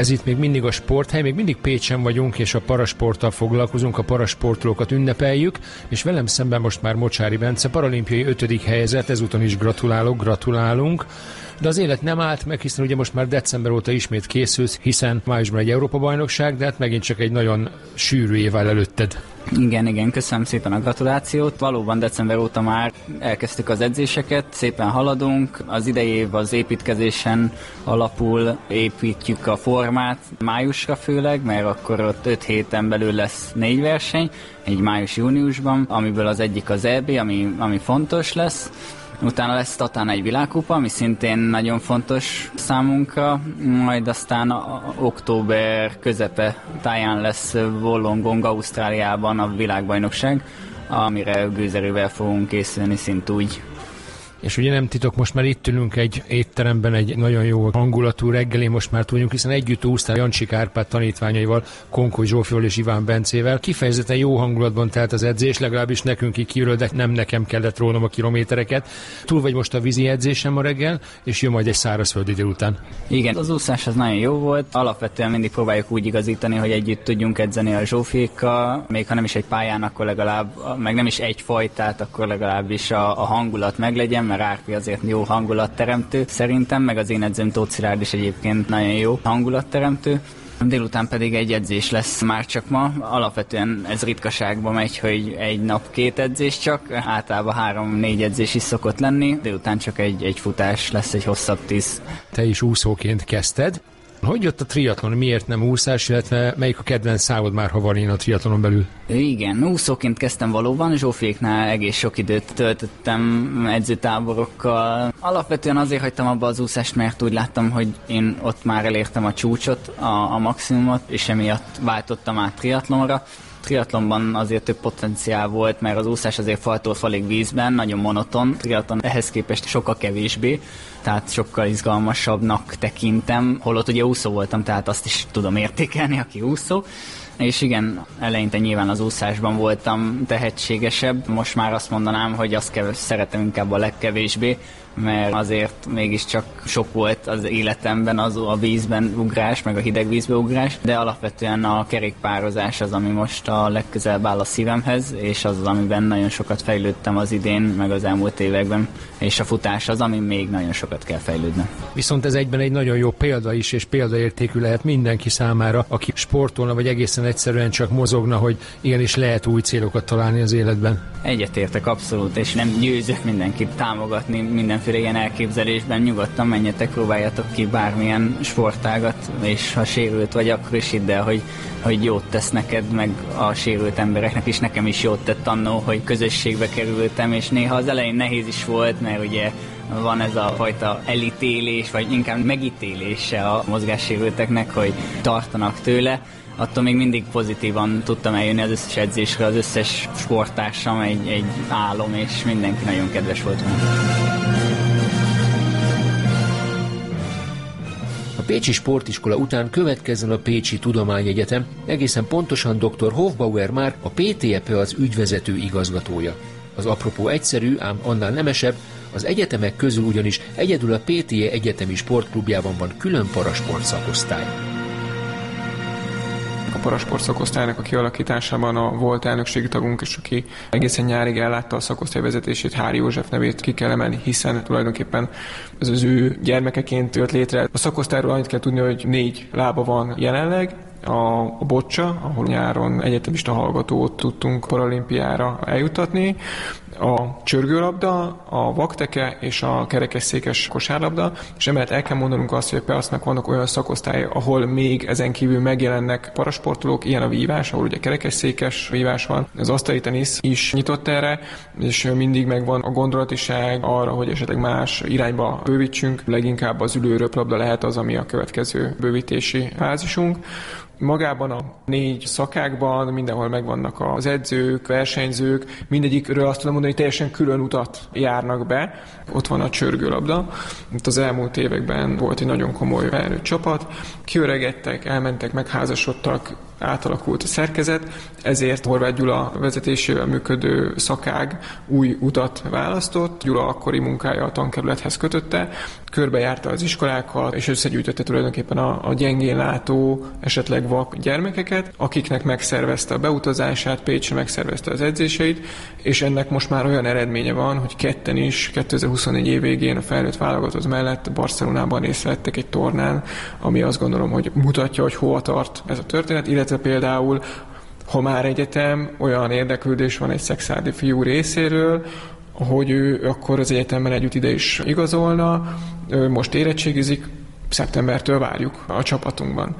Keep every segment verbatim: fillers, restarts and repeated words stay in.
Ez itt még mindig a Sporthely, még mindig Pécsen vagyunk, és a parasporttal foglalkozunk, a parasportolókat ünnepeljük, és velem szemben most már Mocsáry Bence, paralimpiai ötödik helyezett, ezúton is gratulálok, gratulálunk. De az élet nem állt meg, hiszen ugye most már december óta ismét készülsz, hiszen májusban egy Európa-bajnokság, de hát megint csak egy nagyon sűrű év áll előtted. Igen, igen, köszönöm szépen a gratulációt. Valóban december óta már elkezdtük az edzéseket, szépen haladunk. Az idei év az építkezésen alapul, építjük a formát májusra főleg, mert akkor ott öt héten belül lesz négy verseny, egy május-júniusban, amiből az egyik az é bé, ami, ami fontos lesz. Utána lesz Tatán egy világkupa, ami szintén nagyon fontos számunkra, majd aztán a, október közepe táján lesz Wollongong Ausztráliában a világbajnokság, amire gőzerővel fogunk készülni szintúgy. És ugye nem titok, most már itt ülünk egy étteremben, egy nagyon jó hangulatú reggelén, most már tudjunk, hiszen együtt úsztál Jancsik Árpád tanítványaival, Konkoly Zsófival és Iván Bencével. Kifejezetten jó hangulatban telt az edzés, legalábbis nekünk így kívül, de nem nekem kellett rónom a kilométereket. Túl vagy most a vízi edzésem ma reggel, és jön majd egy szárazföldi délután. Igen, az úszás az nagyon jó volt. Alapvetően mindig próbáljuk úgy igazítani, hogy együtt tudjunk edzeni a Zsófiékkal, még ha nem is egy pályán, akkor legalább, meg nem is egy fajtát, akkor legalábbis a, a hangulat meglegyen, mert Árpi azért jó hangulatteremtő szerintem, meg az én edzőm Tóth Szilárd is egyébként nagyon jó hangulatteremtő. Délután pedig egy edzés lesz már csak ma. Alapvetően ez ritkaságban megy, hogy egy nap két edzés csak, általában három-négy edzés is szokott lenni, délután csak egy, egy futás lesz, egy hosszabb tíz. Te is úszóként kezdted. Hogy jött a triatlon? Miért nem úszás, illetve melyik a kedvenc szávod már, ha van én a triatlonon belül? Igen, úszóként kezdtem valóban, Zsófiéknál egész sok időt töltöttem edzőtáborokkal. Alapvetően azért hagytam abba az úszást, mert úgy láttam, hogy én ott már elértem a csúcsot, a, a maximumot, és emiatt váltottam át triatlonra. Triatlonban azért több potenciál volt, mert az úszás azért faltól falig vízben, nagyon monoton. Triatlon ehhez képest sokkal kevésbé, tehát sokkal izgalmasabbnak tekintem, holott ugye úszó voltam, tehát azt is tudom értékelni, aki úszó. És igen, eleinte nyilván az úszásban voltam tehetségesebb, most már azt mondanám, hogy azt kev- szeretem inkább a legkevésbé, mert azért mégiscsak sok volt az életemben az a vízben ugrás, meg a hideg vízbe ugrás, de alapvetően a kerékpározás az, ami most a legközelebb áll a szívemhez, és az az, amiben nagyon sokat fejlődtem az idén, meg az elmúlt években, és a futás az, ami még nagyon sokat kell fejlődni. Viszont ez egyben egy nagyon jó példa is, és példaértékű lehet mindenki számára, aki sportolna, vagy egészen egyszerűen csak mozogna, hogy igenis lehet új célokat találni az életben. Egyetértek abszolút, és nem győzök mindenkit támogatni mindenféle ilyen elképzelésben. Nyugodtan menjetek, próbáljatok ki bármilyen sportágat, és ha sérült vagy, akkor is hidd el, hogy, hogy jót tesz neked, meg a sérült embereknek is. Nekem is jót tett annó, hogy közösségbe kerültem, és néha az elején nehéz is volt, mert ugye van ez a fajta elítélés, vagy inkább megítélése a mozgássérülteknek, hogy tartanak tőle. Attól még mindig pozitívan tudtam eljönni az összes edzésre, az összes sporttársam egy, egy álom, és mindenki nagyon kedves volt velem. A Pécsi Sportiskola után következzen a Pécsi Tudományegyetem, egészen pontosan dr. Hofbauer Márk, a pé té e pé az ügyvezető igazgatója. Az apropó egyszerű, ám annál nemesebb, az egyetemek közül ugyanis egyedül a pé té e egyetemi sportklubjában van külön parasport szakosztály. A parasport szakosztálynak a kialakításában a volt elnökségi tagunk, és aki egészen nyárig ellátta a szakosztály vezetését, Hári József nevét ki kell emelni, hiszen tulajdonképpen ez az ő gyermekeként jött létre. A szakosztályról annyit kell tudni, hogy négy lába van jelenleg. A, a bocsa, ahol nyáron egyetemista hallgatót tudtunk paralimpiára eljutatni, a csörgőlabda, a vakteke és a kerekesszékes kosárlabda, és emellett el kell mondanunk azt, hogy a peasznak vannak olyan szakosztály, ahol még ezen kívül megjelennek parasportolók, ilyen a vívás, ahol ugye kerekesszékes vívás van, az asztali tenisz is nyitott erre, és mindig megvan a gondolatiság arra, hogy esetleg más irányba bővítsünk, leginkább az ülőröplabda lehet az, ami a következő bővítési fázisunk. Magában a négy szakákban mindenhol megvannak az edzők, versenyzők, mindegyikről azt tudom mondani, hogy teljesen külön utat járnak be. Ott van a csörgőlabda. Itt az elmúlt években volt egy nagyon komoly felnőtt csapat. Kiöregedtek, elmentek, megházasodtak, átalakult a szerkezet, ezért Horváth Gyula vezetésével működő szakág új utat választott. Gyula akkori munkája a tankerülethez kötötte, körbejárta az iskolákat, és összegyűjtötte tulajdonképpen a, a gyengén látó, esetleg vak gyermekeket, akiknek megszervezte a beutazását, Pécsre megszervezte az edzéseit, és ennek most már olyan eredménye van, hogy ketten is kétezer-huszonnégy év végén a felnőtt válogatott mellett Barcelonában részt vettek egy tornán, ami azt gondolom, hogy mutatja, hogy hova tart ez a történet, illetve például ha már egyetem, olyan érdeklődés van egy szekszárdi fiú részéről, hogy ő akkor az egyetemmel együtt ide is igazolna, ő most érettségizik, szeptembertől várjuk a csapatunkban.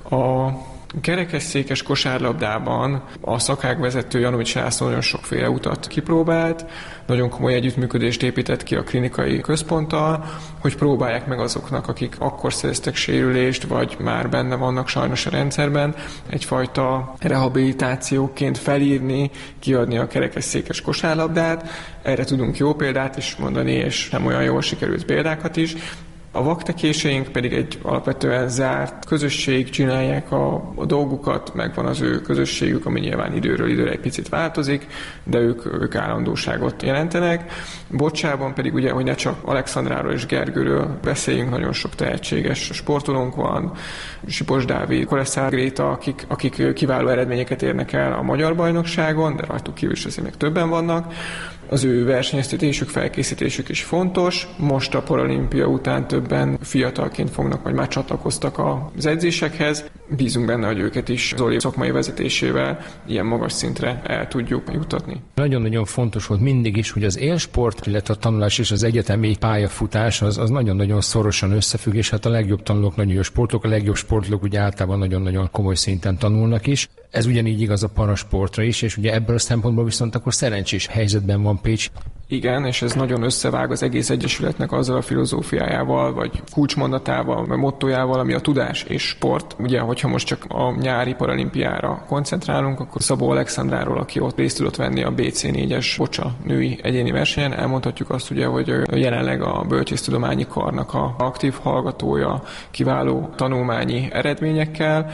A kerekesszékes kosárlabdában a szakágvezető Janovics László nagyon sokféle utat kipróbált, nagyon komoly együttműködést épített ki a klinikai központtal, hogy próbálják meg azoknak, akik akkor szereztek sérülést, vagy már benne vannak sajnos a rendszerben, egyfajta rehabilitációként felírni, kiadni a kerekesszékes kosárlabdát. Erre tudunk jó példát is mondani, és nem olyan jól sikerült példákat is. A vaktekéseink pedig egy alapvetően zárt közösség, csinálják a, a dolgukat, megvan az ő közösségük, ami nyilván időről időre egy picit változik, de ők, ők állandóságot jelentenek. Bocsában pedig ugye, hogy ne csak Alexandráról és Gergőről beszéljünk, nagyon sok tehetséges sportolónk van, Sipos Dávid, Koleszár Gréta, akik, akik kiváló eredményeket érnek el a magyar bajnokságon, de rajtuk kívül is azért még többen vannak. Az ő versenyeztetésük, felkészítésük is fontos. Most a paralimpia után többen fiatalként fognak, vagy már csatlakoztak az edzésekhez. Bízunk benne, hogy őket is Zoli szakmai vezetésével ilyen magas szintre el tudjuk juttatni. Nagyon-nagyon fontos volt mindig is, hogy az élsport, illetve a tanulás és az egyetemi pályafutás az, az nagyon-nagyon szorosan összefügg, és hát a legjobb tanulók nagyon jó sportolók, a legjobb sportolók ugye általában nagyon-nagyon komoly szinten tanulnak is. Ez ugyanígy igaz a parasportra is, és ugye ebből a szempontból viszont akkor szerencsés helyzetben van Pécs. Igen, és ez nagyon összevág az egész egyesületnek azzal a filozófiájával, vagy kulcsmondatával, vagy mottójával, ami a tudás és sport. Ugye, hogyha most csak a nyári paralimpiára koncentrálunk, akkor Szabó Alexandráról, aki ott részt tudott venni a bé cé négyes bocsa női egyéni versenyen, elmondhatjuk azt ugye, hogy jelenleg a bölcsésztudományi karnak a aktív hallgatója, kiváló tanulmányi eredményekkel,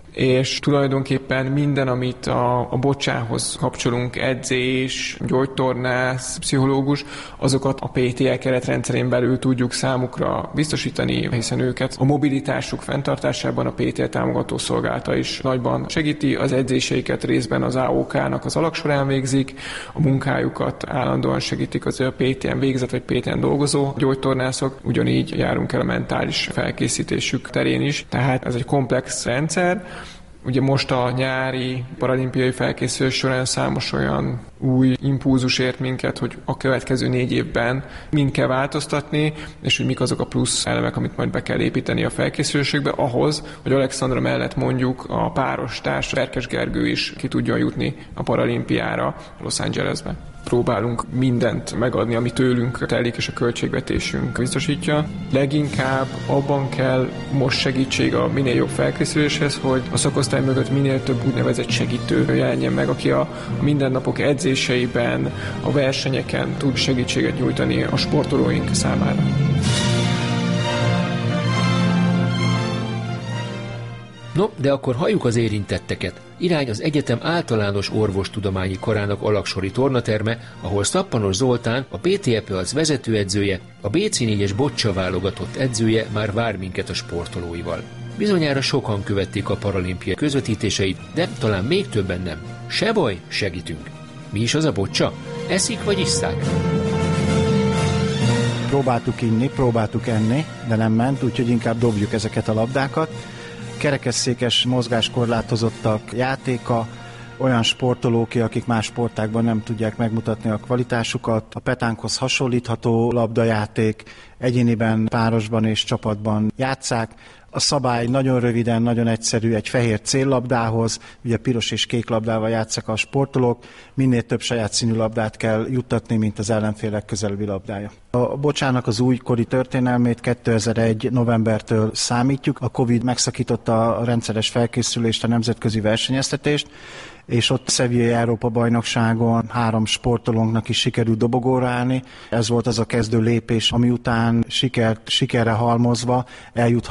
és tulajdonképpen minden, amit a, a bocsához kapcsolunk, edzés, gyógytornász, pszichológus, azokat a pé té e keretrendszerén belül tudjuk számukra biztosítani, hiszen őket a mobilitásuk fenntartásában a pé té e támogató szolgálata is nagyban segíti, az edzéseiket részben az á o ká-nak az alaksorán végzik, a munkájukat állandóan segítik az a pé té en végzett vagy pé té en dolgozó gyógytornászok, ugyanígy járunk el a mentális felkészítésük terén is, tehát ez egy komplex rendszer. Ugye most a nyári paralimpiai felkészülés során számos olyan új impulzus ért minket, hogy a következő négy évben mind kell változtatni, és hogy mik azok a plusz elemek, amit majd be kell építeni a felkészülésekbe ahhoz, hogy Alexandra mellett mondjuk a páros társ Verkes Gergő is ki tudjon jutni a paralimpiára Los Angelesbe. Próbálunk mindent megadni, ami tőlünk telik, és a költségvetésünk biztosítja. Leginkább abban kell most segítség a minél jobb felkészüléshez, hogy a szakosztály mögött minél több úgynevezett segítő jelenjen meg, aki a mindennapok edzéseiben, a versenyeken tud segítséget nyújtani a sportolóink számára. No, de akkor halljuk az érintetteket. Irány az egyetem általános orvostudományi karának alaksori tornaterme, ahol Szappanos Zoltán, a pé té e Peac vezetőedzője, a bé cé négyes bocsa válogatott edzője már vár minket a sportolóival. Bizonyára sokan követték a paralimpiai közvetítéseit, de talán még többen nem. Se baj, segítünk. Mi is az a bocsa? Eszik vagy isszák? Próbáltuk inni, próbáltuk enni, de nem ment, úgyhogy inkább dobjuk ezeket a labdákat. Kerekesszékes mozgáskorlátozottak játéka, olyan sportolók, akik más sportákban nem tudják megmutatni a kvalitásukat, a petánkhoz hasonlítható labdajáték, egyéniben, párosban és csapatban játsszák. A szabály nagyon röviden, nagyon egyszerű, egy fehér céllabdához, ugye piros és kék labdával játszak a sportolók, minél több saját színű labdát kell juttatni, mint az ellenfélek közelebbi labdája. A bocsának az újkori történelmét kétezer-egy novembertől számítjuk. A Covid megszakította a rendszeres felkészülést, a nemzetközi versenyeztetést, és ott Sevillai Európa-bajnokságon három sportolónknak is sikerült dobogóra állni. Ez volt az a kezdő lépés, ami után sikert, sikerre halmozva eljuthattunk oda,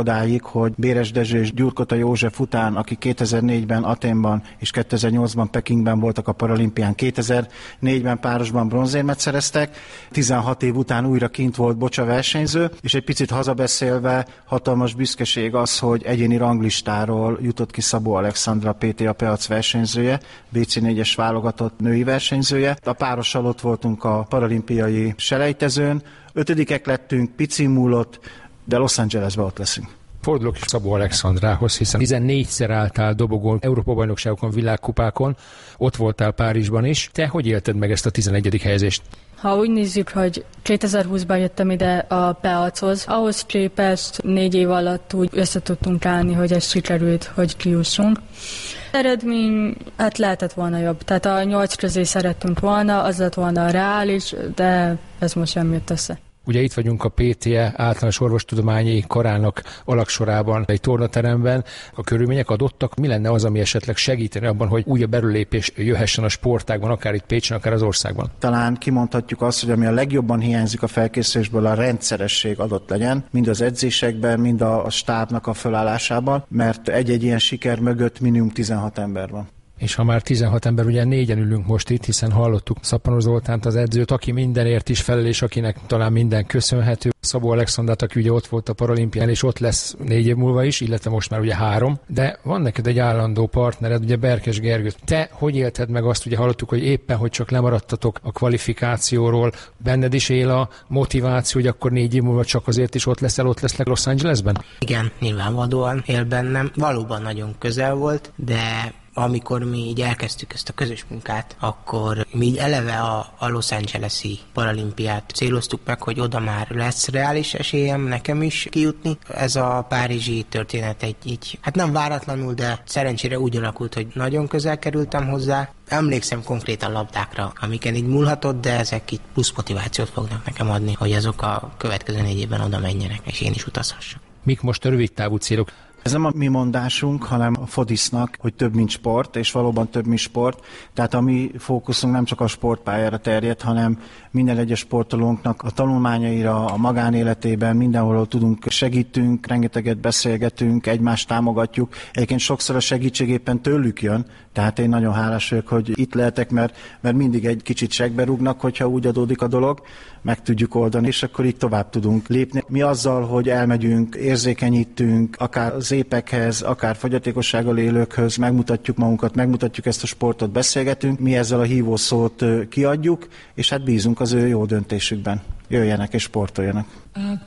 odáig, hogy Béres Dezső és Gyurkota József után, aki kétezer-négyben Athénban és kétezer-nyolcban Pekingben voltak a paralimpián, kétezer-négyben párosban bronzérmet szereztek, tizenhat év után újra kint volt Bocsa versenyző, és egy picit hazabeszélve hatalmas büszkeség az, hogy egyéni ranglistáról jutott ki Szabó Alexandra, pé té á Peac versenyzője, bé cé négyes válogatott női versenyzője. A párossal ott voltunk a paralimpiai selejtezőn, ötödikek lettünk, pici múlott, de Los Angelesben ott leszünk. Fordulok is Szabó Alexandrához, hiszen tizennégyszer álltál dobogón, Európa-bajnokságokon, világkupákon, ott voltál Párizsban is. Te hogy élted meg ezt a tizenegyedik helyezést? Ha úgy nézzük, hogy kétezer-húszban jöttem ide a Peachoz, ahhoz képest négy év alatt úgy össze tudtunk állni, hogy ez sikerült, hogy kijussunk. Eredmény, hát lehetett volna jobb. Tehát a nyolc közé szerettünk volna, az lett volna reális, de ez most sem jött össze. Ugye itt vagyunk a pé té é általános orvostudományi karának alagsorában, egy tornateremben. A körülmények adottak. Mi lenne az, ami esetleg segíteni abban, hogy újabb erőlépés jöhessen a sportágban, akár itt Pécsen, akár az országban? Talán kimondhatjuk azt, hogy ami a legjobban hiányzik a felkészülésből, a rendszeresség adott legyen, mind az edzésekben, mind a, a stábnak a felállásában, mert egy-egy ilyen siker mögött minimum tizenhat ember van. És ha már tizenhat ember, ugye négyen ülünk most itt, hiszen hallottuk Szappanó Zoltánt, az edzőt, aki mindenért is felel, és akinek talán minden köszönhető. Szabó Alexandrát, aki ugye ott volt a paralimpián, és ott lesz négy év múlva is, illetve most már ugye három. De van neked egy állandó partnered, ugye Berkes Gergő. Te hogy élted meg azt, ugye hallottuk, hogy éppen, hogy csak lemaradtatok a kvalifikációról, benned is él a motiváció, hogy akkor négy év múlva csak azért is ott leszel, ott lesznek Los Angelesben? Igen, nyilvánvalóan él bennem. Valóban nagyon közel volt, de amikor mi így elkezdtük ezt a közös munkát, akkor mi így eleve a, a Los Angeles-i paralimpiát céloztuk meg, hogy oda már lesz reális esélyem nekem is kijutni. Ez a párizsi történet egy így, hát nem váratlanul, de szerencsére úgy alakult, hogy nagyon közel kerültem hozzá. Emlékszem konkrétan labdákra, amiken így múlhatott, de ezek így plusz motivációt fognak nekem adni, hogy azok a következő négy évben oda menjenek, és én is utazhassak. Mik most a rövid távú célok? Ez nem a mi mondásunk, hanem a Fodisznak, hogy több, mint sport, és valóban több, mint sport. Tehát a mi fókuszunk nem csak a sportpályára terjed, hanem minden egyes sportolónknak a tanulmányaira, a magánéletében, mindenhol tudunk, segítünk, rengeteget beszélgetünk, egymást támogatjuk. Egyébként sokszor a segítség éppen tőlük jön, tehát én nagyon hálás vagyok, hogy itt lehetek, mert, mert mindig egy kicsit segbe rúgnak, hogyha úgy adódik a dolog, meg tudjuk oldani, és akkor így tovább tudunk lépni. Mi azzal, hogy elmegyünk, érzékenyítünk, akár az épekhez, akár fogyatékossággal élőkhöz, megmutatjuk magunkat, megmutatjuk ezt a sportot, beszélgetünk, mi ezzel a hívószót kiadjuk, és hát bízunk az ő jó döntésükben. Jöjjenek és sportoljanak.